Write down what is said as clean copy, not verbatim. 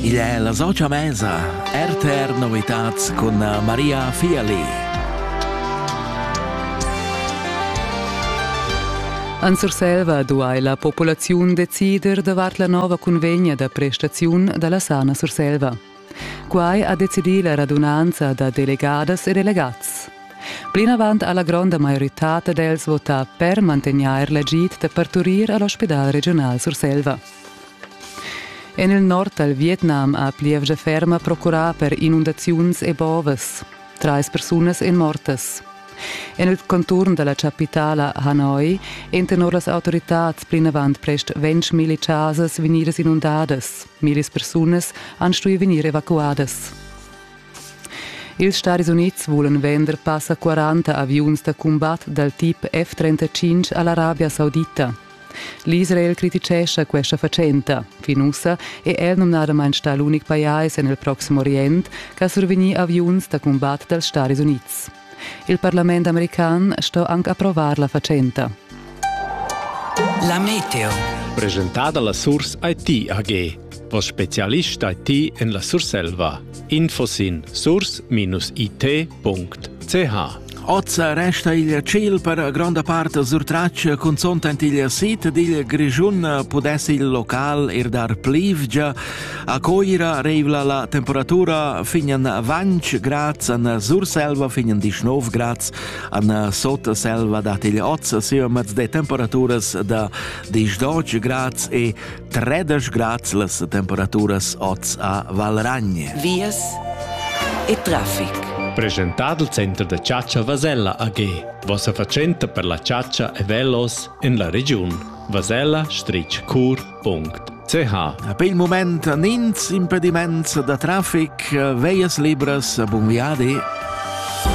Il è la Socia Mesa, RTR Novitats con Maria Fiali. En Surselva duai la popolazione decider davart la nova convegna da prestazione della sana Surselva. Quai ha decidir la radunanza da delegadas e delegats. Plinavant alla grande majorità dels vota per mantenere la git da parturir all'ospedale regionale Surselva. E nel nord del Vietnam ha plievgia ferma procurà per inundazioni e boves. 3 personas in mortes. E nel contorno della capitale Hanoi entenor las autorità plinavant prest 20.000 casas venidas inundadas. 1.000 personas han stui venir evacuadas. Ils Stati Uniti volen vender passa 40 avions da combat del tipo F-35 all'Arabia Saudita. L'Israel criticesce questa faccenda. Finussa e el non nadamein sta l'unic paese nel Prossimo Orient che surveni avions da combat dels Stati Uniti. Il Parlamento americano sta anche a approvare la faccenda. La meteo. Presentata la Source IT AG, vos specialist IT in la Surselva. Infos in source-it.ch. Oggi resta il cielo per grande parte surtraccia con sontent il sito del Grigiun potesse il locale e dar plivgia a coira rivla la temperatura fino a 20 gradi in Surselva fino a 19 gradi in Sottoselva dat il oggi siamo de temperaturas da 12 gradi e 13 gradi le temperaturas oggi a Valragne. Vias e traffic. Presentato il centro de Ciaccia Vasella AG, vossa facenta per la ciaccia e velos in la regione. vasella-cur.ch. Per il momento, nins impediments da traffic, veias libres, buon viadi.